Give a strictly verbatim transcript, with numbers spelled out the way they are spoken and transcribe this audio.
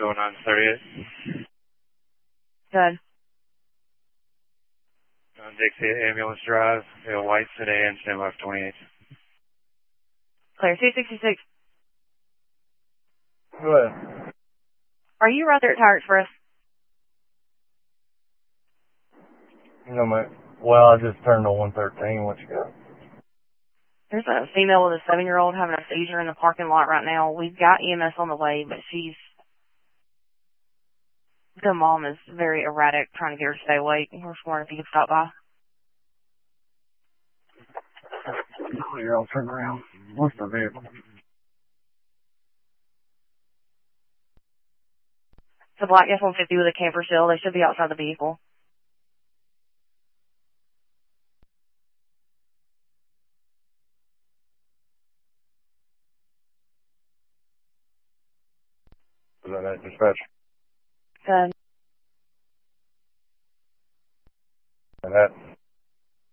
oh nine thirty-eight. Good. On Dixie Ambulance Drive, a white sedan, ten left twenty-eight. Clear. two sixty-six. Go ahead. Are you right there at Tire Express? No, mate. Well, I just turned to one thirteen. What you got? There's a female with a seven-year-old having a seizure in the parking lot right now. We've got E M S on the way, but she's... The mom is very erratic, trying to get her to stay awake. We're just wondering if you could stop by. Here, I'll turn around. What's the vehicle? It's a black F one fifty with a camper shell. They should be outside the vehicle. Is that at dispatch? Good. And that